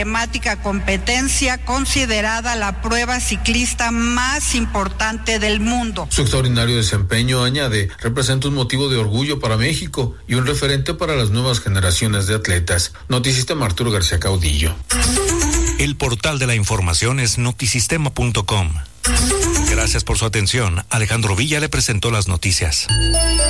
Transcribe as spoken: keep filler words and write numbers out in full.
emblemática competencia considerada la prueba ciclista más importante del mundo. Su extraordinario desempeño, añade, representa un motivo de orgullo para México y un referente para las nuevas generaciones de atletas. Notisistema, Arturo García Caudillo. El portal de la información es notisistema punto com. Gracias por su atención. Alejandro Villa le presentó las noticias.